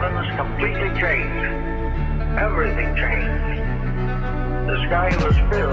heavens completely changed. Everything changed. The sky was filled